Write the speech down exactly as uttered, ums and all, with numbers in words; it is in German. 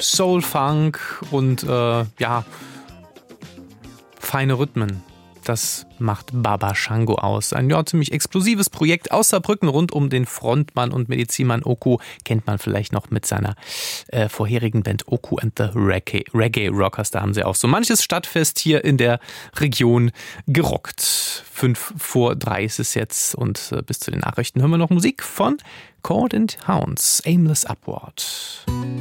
Soul-Funk und äh, ja, feine Rhythmen. Das macht Baba Shango aus. Ein ja, ziemlich explosives Projekt aus Saarbrücken rund um den Frontmann und Medizinmann Oku. Kennt man vielleicht noch mit seiner äh, vorherigen Band Oku and the Reggae, Reggae Rockers. Da haben sie auch so manches Stadtfest hier in der Region gerockt. Fünf vor drei ist es jetzt und äh, bis zu den Nachrichten hören wir noch Musik von Cord and Hounds, Aimless Upward.